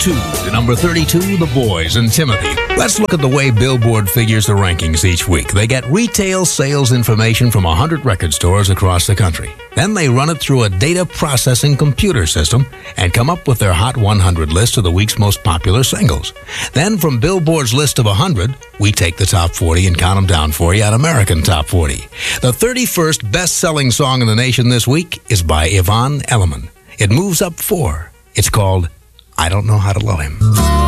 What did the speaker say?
2 to number 32, The Boys and Timothy. Let's look at the way Billboard figures the rankings each week. They get retail sales information from 100 record stores across the country. Then they run it through a data processing computer system and come up with their Hot 100 list of the week's most popular singles. Then from Billboard's list of 100, we take the top 40 and count them down for you at American Top 40. The 31st best-selling song in the nation this week is by Yvonne Elliman. It moves up 4. It's called I Don't Know How to Love Him.